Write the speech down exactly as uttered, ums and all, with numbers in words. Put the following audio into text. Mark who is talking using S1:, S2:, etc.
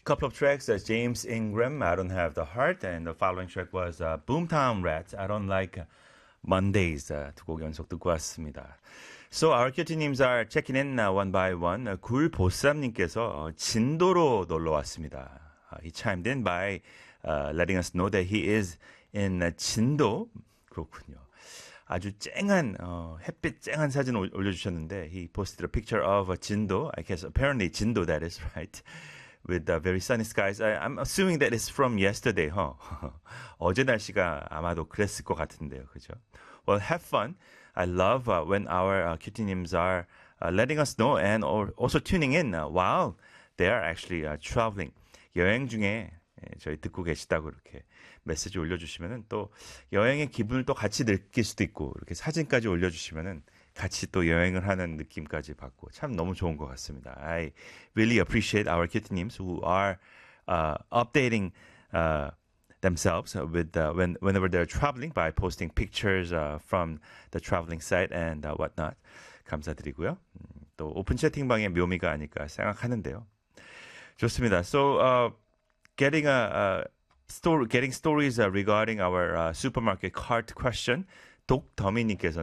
S1: couple of tracks. Uh, James Ingram, I Don't Have the Heart, and the following track was uh, Boomtown Rats, I Don't Like Mondays. Uh, 두 곡 연속 듣고 왔습니다. So our 큐티님s are checking in uh, one by one. Uh, 굴보쌈님께서 uh, 진도로 놀러 왔습니다. Uh, he chimed in by uh, letting us know that he is in uh, 진도. 그렇군요. 아주 쨍한 어, 햇빛 쨍한 사진 올, 올려주셨는데 he posted a picture of uh, 진도. I guess apparently 진도, that is right. With uh, very sunny skies. I, I'm assuming that it's from yesterday, huh? 어제 날씨가 아마도 그랬을 것 같은데요, 그죠? Well, have fun. I love uh, when our uh, 큐티님s are uh, letting us know and or also tuning in uh, while they are actually uh, traveling. 여행 중에 저희 듣고 계시다고 이렇게 메시지 올려주시면은 또 여행의 기분을 또 같이 느낄 수도 있고 이렇게 사진까지 올려주시면은 같이 또 여행을 하는 느낌까지 받고 참 너무 좋은 것 같습니다. I really appreciate our 큐티님s who are uh, updating uh, themselves with uh, when whenever they're traveling by posting pictures uh, from the traveling site and uh, whatnot. 감사드리고요. 음, 또 오픈 채팅방의 묘미가 아닐까 생각하는데요. 좋습니다. So uh, getting a, a story, getting stories uh, regarding our uh, supermarket cart question. 독더미님께서는